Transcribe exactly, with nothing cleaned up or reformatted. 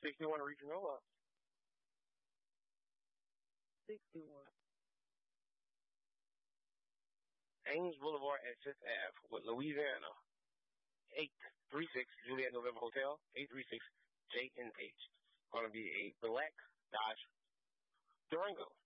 sixty-one Region Roll Up. sixty-one. Ames Boulevard at Fifth Avenue with Louisiana. eight three six Juliet November Hotel, eight three six J N H. Going to be a black Dodge Durango.